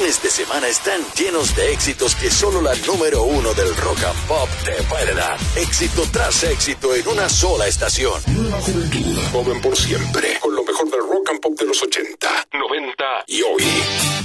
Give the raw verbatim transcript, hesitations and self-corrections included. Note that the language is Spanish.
fines de semana están llenos de éxitos que solo la número uno del rock and pop te puede dar. Éxito tras éxito en una sola estación. Nueva juventud, joven por siempre, con lo mejor del rock and pop de los ochenta, noventa y hoy.